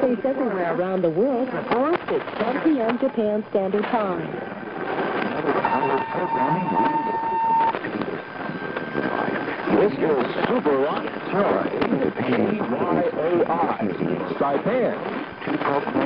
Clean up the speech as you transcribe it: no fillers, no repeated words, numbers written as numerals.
space everywhere around the world, or 6, 10 p.m. Japan Standard Time. This is Super Rock Toy, KYOI, Saipan.